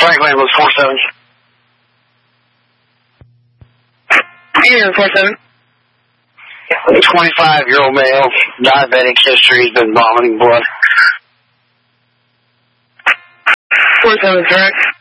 Franklin was 47. Here, 47. 25-year-old male, diabetic history, has been vomiting blood. 47, correct.